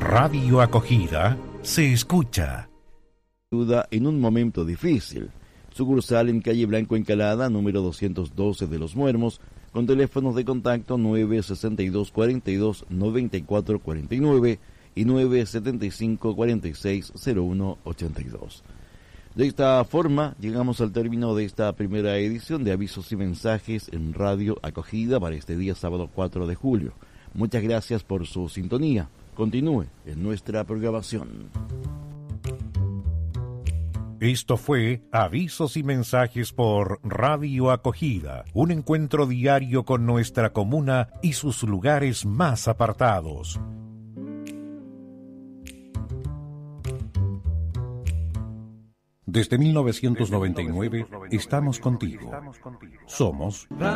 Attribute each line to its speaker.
Speaker 1: Radio Acogida se escucha.
Speaker 2: Ayuda en un momento difícil. Sucursal en calle Blanco Encalada, número 212 de Los Muermos, con teléfonos de contacto 962 42 94 49 y 975 46 01 82. De esta forma, llegamos al término de esta primera edición de Avisos y Mensajes en Radio Acogida para este día sábado 4 de julio. Muchas gracias por su sintonía. Continúe en nuestra programación.
Speaker 1: Esto fue Avisos y Mensajes por Radio Acogida, un encuentro diario con nuestra comuna y sus lugares más apartados. Desde 1999 estamos contigo. Somos